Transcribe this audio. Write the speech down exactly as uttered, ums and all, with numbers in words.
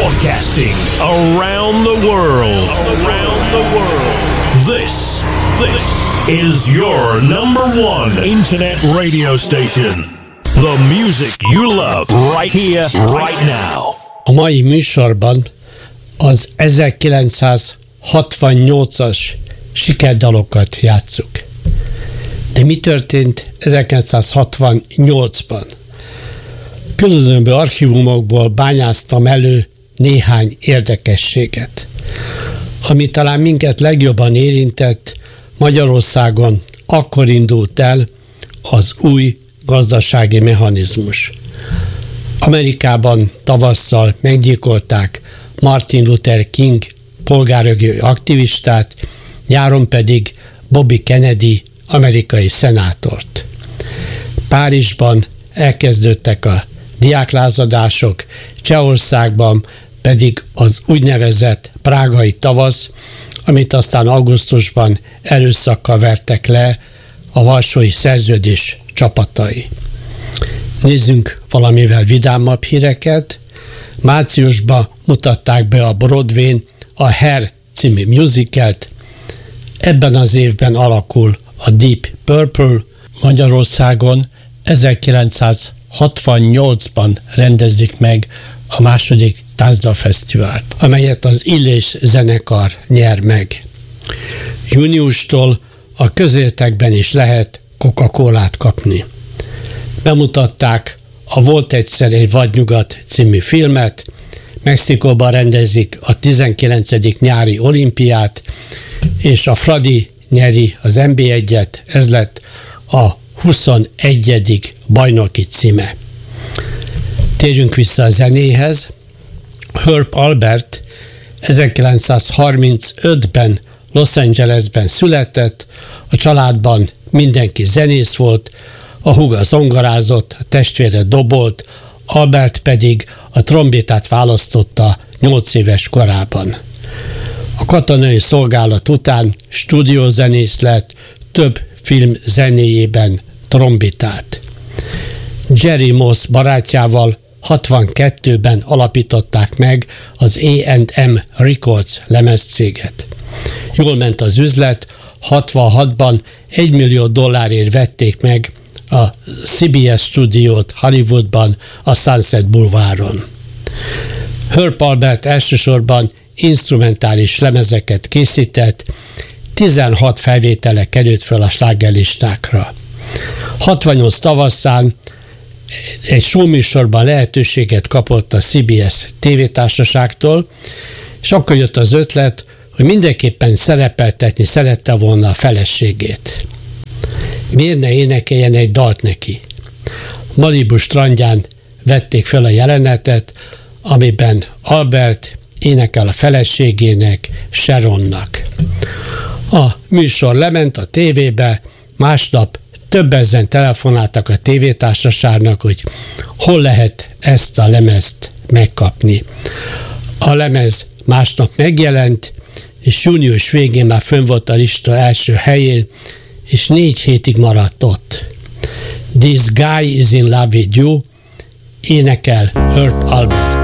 Broadcasting around the world. Around the world. This, this is your number one internet radio station. The music you love right here, right now. A mai műsorban az ezerkilencszázhatvannyolcas sikerdalokat játsszuk. De mi történt ezerkilencszázhatvannyolcban? Különböző archívumokból bányáztam elő néhány érdekességet. Ami talán minket legjobban érintett, Magyarországon akkor indult el az új gazdasági mechanizmus. Amerikában tavasszal meggyilkolták Martin Luther King polgárjogi aktivistát, nyáron pedig Bobby Kennedy amerikai szenátort. Párizsban elkezdődtek a diáklázadások, Csehországban pedig az úgynevezett prágai tavasz, amit aztán augusztusban erőszakkal vertek le a Varsói Szerződés csapatai. Nézzünk valamivel vidámabb híreket. Márciusban mutatták be a Broadwayn a Hair című musicalt. Ebben az évben alakul a Deep Purple. Magyarországon ezerkilencszázhatvannyolcban rendezik meg a második táncdalfesztivált, amelyet az Illés zenekar nyer meg. Júniustól a közértekben is lehet Coca-Colát kapni. Bemutatták a Volt egyszer egy vadnyugat című filmet, Mexikóban rendezik a tizenkilencedik nyári olimpiát, és a Fradi nyeri az en bé egyet, ez lett a huszonegyedik bajnoki címe. Térjünk vissza a zenéhez. Herb Alpert ezerkilencszázharmincötben Los Angelesben született, a családban mindenki zenész volt, a húga zongorázott, a testvére dobolt, Albert pedig a trombitát választotta nyolc éves korában. A katonai szolgálat után stúdiózenész lett, több film zenéjében trombitált. Jerry Moss barátjával hatvankettőben alapították meg az á és em Records lemezcéget. Jól ment az üzlet, hatvanhatban egymillió dollárért vették meg a cé bé es stúdiót Hollywoodban, a Sunset Boulevardon. Herb Alpert elsősorban instrumentális lemezeket készített, tizenhat felvétele került föl a slágerlistákra. hatvannyolc tavaszán egy showműsorban lehetőséget kapott a cé bé es tévétársaságtól, és akkor jött az ötlet, hogy mindenképpen szerepeltetni szerette volna a feleségét. Miért ne énekeljen egy dalt neki? Malibu strandján vették fel a jelenetet, amiben Albert énekel a feleségének, Sharonnak. A műsor lement a tévébe, másnap több ezen telefonáltak a tévétársaságnak, hogy hol lehet ezt a lemezt megkapni. A lemez másnap megjelent, és június végén már fönn volt a lista első helyén, és négy hétig maradt ott. This Guy Is In Love With You, énekel Herb Alpert.